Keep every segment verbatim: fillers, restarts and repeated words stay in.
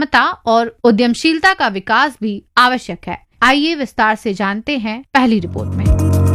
क्षमता और उद्यमशीलता का विकास भी आवश्यक है। आइए विस्तार से जानते हैं पहली रिपोर्ट में।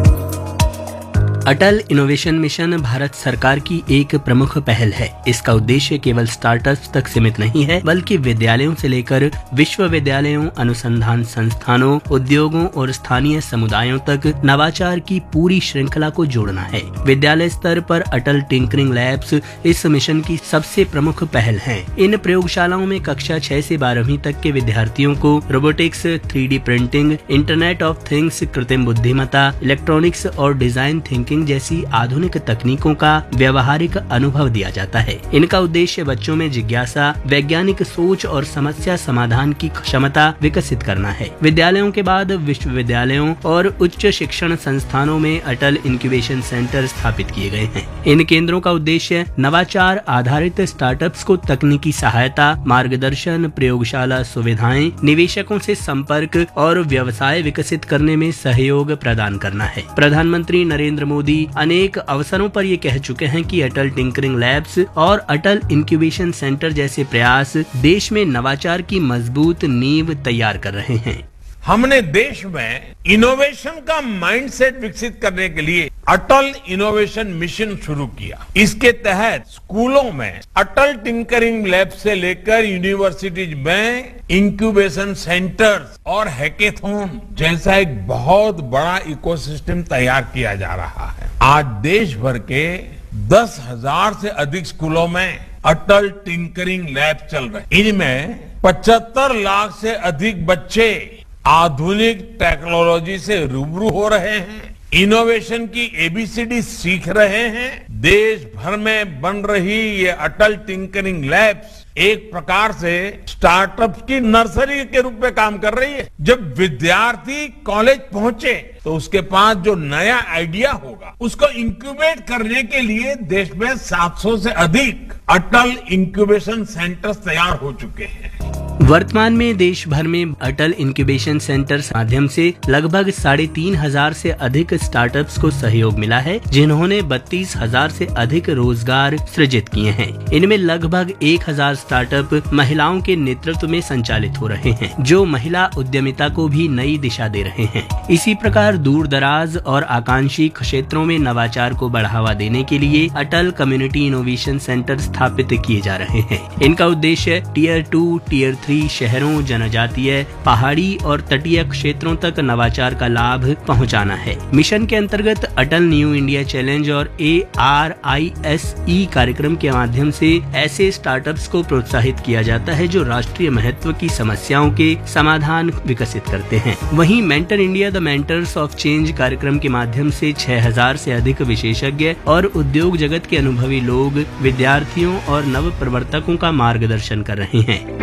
अटल इनोवेशन मिशन भारत सरकार की एक प्रमुख पहल है। इसका उद्देश्य केवल स्टार्टअप्स तक सीमित नहीं है, बल्कि विद्यालयों से लेकर विश्वविद्यालयों, अनुसंधान संस्थानों, उद्योगों और स्थानीय समुदायों तक नवाचार की पूरी श्रृंखला को जोड़ना है। विद्यालय स्तर पर अटल टिंकरिंग लैब्स इस मिशन की सबसे प्रमुख पहल हैं। इन प्रयोगशालाओं में कक्षा छह से बारहवीं तक के विद्यार्थियों को robotics, three D printing, internet of things, कृत्रिम बुद्धिमत्ता, इलेक्ट्रॉनिक्स और डिजाइन थिंकिंग जैसी आधुनिक तकनीकों का व्यवहारिक अनुभव दिया जाता है। इनका उद्देश्य बच्चों में जिज्ञासा, वैज्ञानिक सोच और समस्या समाधान की क्षमता विकसित करना है। विद्यालयों के बाद विश्वविद्यालयों और उच्च शिक्षण संस्थानों में अटल इंक्यूबेशन सेंटर स्थापित किए गए हैं। इन केंद्रों का उद्देश्य नवाचार आधारित स्टार्टअप्स को तकनीकी सहायता, मार्गदर्शन, प्रयोगशाला सुविधाएं, निवेशकों से संपर्क और व्यवसाय विकसित करने में सहयोग प्रदान करना है। प्रधानमंत्री नरेंद्र मोदी अनेक अवसरों पर ये कह चुके हैं कि अटल टिंकरिंग लैब्स और अटल इंक्यूबेशन सेंटर जैसे प्रयास देश में नवाचार की मजबूत नींव तैयार कर रहे हैं। हमने देश में इनोवेशन का माइंडसेट विकसित करने के लिए अटल इनोवेशन मिशन शुरू किया। इसके तहत स्कूलों में अटल टिंकरिंग लैब से लेकर यूनिवर्सिटीज में इंक्यूबेशन सेंटर्स और हैकेथॉन जैसा एक बहुत बड़ा इकोसिस्टम तैयार किया जा रहा है। आज देश भर के दस हजार से अधिक स्कूलों में अटल टिंकरिंग लैब चल रहे। इनमें पचहत्तर लाख से अधिक बच्चे आधुनिक टेक्नोलॉजी से रूबरू हो रहे हैं, इनोवेशन की एबीसीडी सीख रहे हैं। देश भर में बन रही ये अटल टिंकरिंग लैब्स एक प्रकार से स्टार्टअप की नर्सरी के रूप में काम कर रही है। जब विद्यार्थी कॉलेज पहुंचे तो उसके पास जो नया आइडिया होगा उसको इंक्यूबेट करने के लिए देश में सात सौ से अधिक अटल इंक्यूबेशन सेंटर्स तैयार हो चुके हैं। वर्तमान में देश भर में अटल इंक्यूबेशन सेंटर्स माध्यम से लगभग साढ़े तीन हजार से अधिक स्टार्टअप्स को सहयोग मिला है, जिन्होंने बत्तीस हजार से अधिक रोजगार सृजित किए हैं। इनमें लगभग एक हजार स्टार्टअप महिलाओं के नेतृत्व में संचालित हो रहे हैं, जो महिला उद्यमिता को भी नई दिशा दे रहे हैं। इसी प्रकार दूर दराज और आकांक्षी क्षेत्रों में नवाचार को बढ़ावा देने के लिए अटल कम्युनिटी इनोवेशन सेंटर स्थापित किए जा रहे हैं। इनका उद्देश्य टीयर टू, टीयर थ्री शहरों, जनजातीय, पहाड़ी और तटीय क्षेत्रों तक नवाचार का लाभ पहुंचाना है। मिशन के अंतर्गत अटल न्यू इंडिया चैलेंज और A R I S E कार्यक्रम के माध्यम से ऐसे स्टार्टअप्स को प्रोत्साहित किया जाता है जो राष्ट्रीय महत्व की समस्याओं के समाधान विकसित करते हैं। वहीं mentor India the mentors of change कार्यक्रम के माध्यम से छह हजार से अधिक विशेषज्ञ और उद्योग जगत के अनुभवी लोग विद्यार्थियों और नव प्रवर्तकों का मार्गदर्शन कर रहे हैं।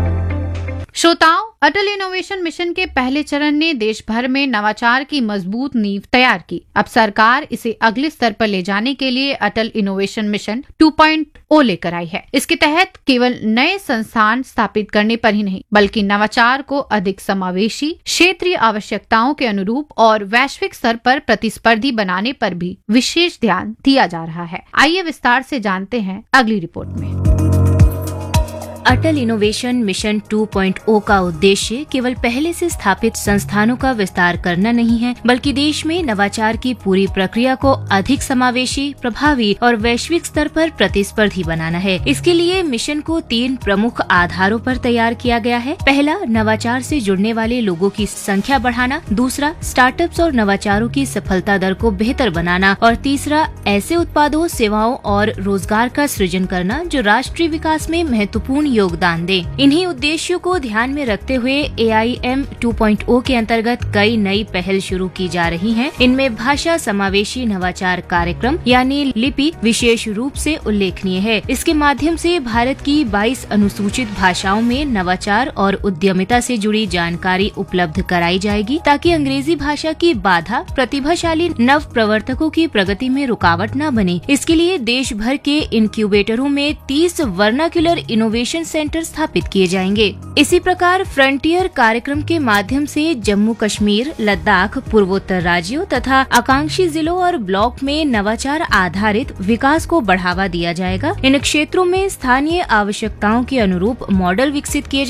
श्रोताओं, अटल इनोवेशन मिशन के पहले चरण ने देश भर में नवाचार की मजबूत नींव तैयार की। अब सरकार इसे अगले स्तर पर ले जाने के लिए अटल इनोवेशन मिशन टू पॉइंट ओ लेकर आई है। इसके तहत केवल नए संस्थान स्थापित करने पर ही नहीं, बल्कि नवाचार को अधिक समावेशी, क्षेत्रीय आवश्यकताओं के अनुरूप और वैश्विक स्तर पर प्रतिस्पर्धी बनाने पर भी विशेष ध्यान दिया जा रहा है। आइए विस्तार से जानते हैं अगली रिपोर्ट में। अटल इनोवेशन मिशन टू पॉइंट ओ का उद्देश्य केवल पहले से स्थापित संस्थानों का विस्तार करना नहीं है, बल्कि देश में नवाचार की पूरी प्रक्रिया को अधिक समावेशी, प्रभावी और वैश्विक स्तर पर प्रतिस्पर्धी बनाना है। इसके लिए मिशन को तीन प्रमुख आधारों पर तैयार किया गया है। पहला, नवाचार से जुड़ने वाले लोगों की संख्या बढ़ाना। दूसरा, स्टार्टअप्स और नवाचारों की सफलता दर को बेहतर बनाना। और तीसरा, ऐसे उत्पादों, सेवाओं और रोजगार का सृजन करना जो राष्ट्रीय विकास में महत्वपूर्ण योगदान दे। इन्हीं उद्देश्यों को ध्यान में रखते हुए ए आई एम टू पॉइंट ओ के अंतर्गत कई नई पहल शुरू की जा रही हैं। इनमें भाषा समावेशी नवाचार कार्यक्रम यानी लिपि विशेष रूप से उल्लेखनीय है। इसके माध्यम से भारत की बाईस अनुसूचित भाषाओं में नवाचार और उद्यमिता से जुड़ी जानकारी उपलब्ध कराई जाएगी, ताकि अंग्रेजी भाषा की बाधा प्रतिभाशाली नव प्रवर्तकों की प्रगति में रुकावट न बने। इसके लिए देश भर के इनक्यूबेटरों में तीस वर्नाक्युलर इनोवेशन सेंटर स्थापित किए जाएंगे। इसी प्रकार फ्रंटियर कार्यक्रम के माध्यम से जम्मू कश्मीर, लद्दाख, पूर्वोत्तर राज्यों तथा आकांक्षी जिलों और ब्लॉक में नवाचार आधारित विकास को बढ़ावा दिया जाएगा। इन क्षेत्रों में स्थानीय आवश्यकताओं के अनुरूप मॉडल विकसित किए